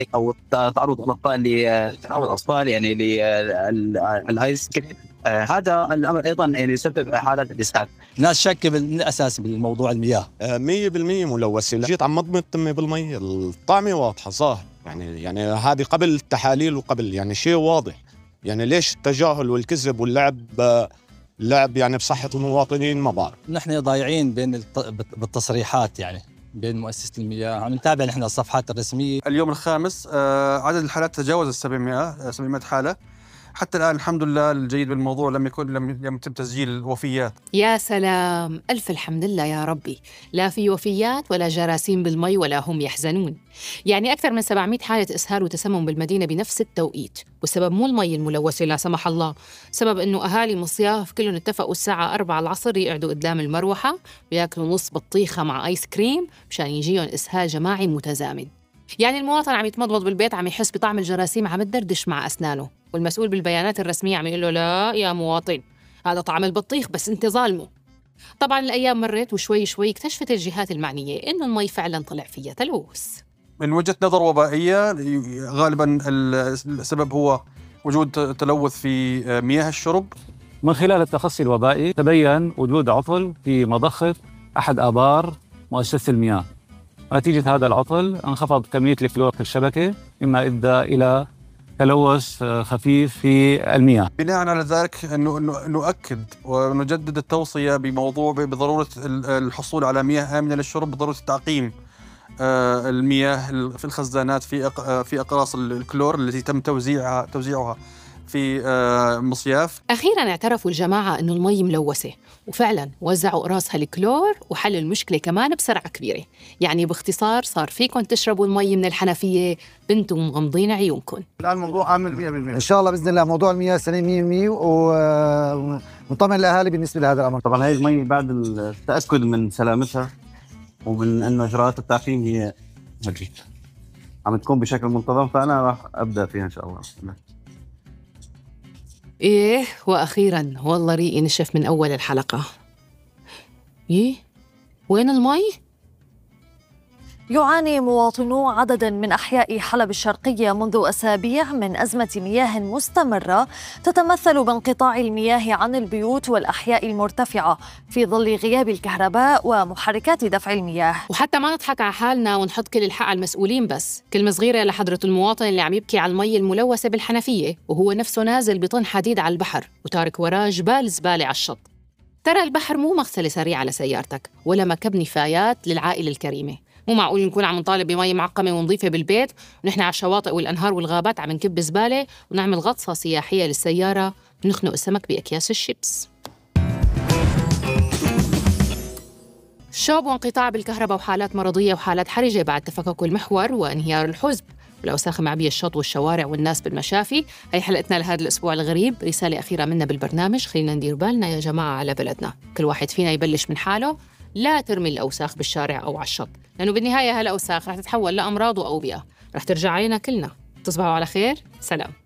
او تعرض الاطفال يعني للايس كريم. هذا الامر ايضا يعني يسبب حالات الاسهال. الناس شك من الاساس بالموضوع المياه 100% ملوثه. جيت عم مضمض تمي بالمي، الطعمه واضحه ظاهر، يعني هذه قبل التحاليل وقبل يعني شيء واضح. يعني ليش التجاهل والكذب واللعب يعني بصحه المواطنين؟ ما بعرف. نحن ضايعين بالتصريحات، يعني بين مؤسسة المياه. عم نتابع نحن الصفحات الرسمية. اليوم الخامس عدد الحالات تجاوز 700 حالة. حتى الآن الحمد لله الجيد بالموضوع لم يتم تسجيل وفيات. يا سلام، ألف الحمد لله يا ربي. لا في وفيات ولا جراثيم بالمي ولا هم يحزنون. يعني أكثر من 700 حالة إسهال وتسمم بالمدينة بنفس التوقيت، والسبب مو المي الملوثة لا سمح الله، سبب إنه أهالي مصياف كلهم اتفقوا الساعة 4 العصر يقعدوا قدام المروحة وياكلوا نص بطيخة مع آيس كريم مشان يجيهم إسهال جماعي متزامن. يعني المواطن عم يتمضمض بالبيت عم يحس بطعم الجراثيم عم تدردش مع أسنانه، والمسؤول بالبيانات الرسمية عم يقول له لا يا مواطن، هذا طعم البطيخ بس انت ظالمه. طبعا الأيام مرت وشوي شوي اكتشفت الجهات المعنية إنه المي فعلا طلع فيها تلوث. من وجهة نظر وبائية غالبا السبب هو وجود تلوث في مياه الشرب. من خلال التخصص الوبائي تبين وجود عطل في مضخة أحد آبار مؤسسة المياه. نتيجة هذا العطل انخفض كمية الفلور في الشبكة، مما أدى إلى تلوث خفيف في المياه. بناء على ذلك نؤكد ونجدد التوصية بضرورة الحصول على مياه آمنة للشرب، بضرورة تعقيم المياه في الخزانات في أقراص الكلور التي تم توزيعها في مصياف. أخيراً اعترفوا الجماعة إنه المي ملوثة، وفعلاً وزعوا قراصها الكلور وحلوا المشكلة كمان بسرعة كبيرة. يعني باختصار صار فيكم تشربوا المي من الحنفية بنتم مغمضين عيونكم. الآن الموضوع آمن 100%. إن شاء الله بإذن الله موضوع المياه سليم 100% ونطمن الأهالي بالنسبة لهذا الأمر. طبعاً هاي المي بعد التأكد من سلامتها ومن أنه إجراءات التعقيم هي عم تكون بشكل منتظم، فأنا راح أبدأ فيها إن شاء الله. إيه، وأخيراً والله ريقي نشف من أول الحلقة. إيه؟ وين المي؟ يعاني مواطنو عدد من أحياء حلب الشرقية منذ أسابيع من أزمة مياه مستمرة تتمثل بانقطاع المياه عن البيوت والأحياء المرتفعة في ظل غياب الكهرباء ومحركات دفع المياه. وحتى ما نضحك على حالنا ونحط كل الحق على المسؤولين، بس كلمة صغيرة لحضرة المواطن اللي عم يبكي على المي الملوثة بالحنفية وهو نفسه نازل بطن حديد على البحر وتارك وراه جبال زبالة على الشط. ترى البحر مو مغسلة سريعة لسيارتك ولا مكب نفايات للعائلة الكريمة. مو معقول نكون عم نطالب بمي معقمة ونظيفة بالبيت ونحن على الشواطئ والأنهار والغابات عم نكب زبالة ونعمل غطسة سياحية للسيارة ونخنق السمك بأكياس الشيبس. شوب وانقطاع بالكهرباء وحالات مرضية وحالات حرجة بعد تفكك المحور وانهيار الحزب والأوساخ معبية الشط والشوارع والناس بالمشافي. هي حلقتنا لهذا الأسبوع الغريب. رسالة أخيرة منا بالبرنامج: خلينا ندير بالنا يا جماعة على بلدنا، كل واحد فينا يبلش من حاله، لا ترمي الأوساخ بالشارع أو على الشط، لأنه بالنهاية هالأوساخ رح تتحول لأمراض وأوبئة رح ترجع علينا كلنا. تصبحوا على خير، سلام.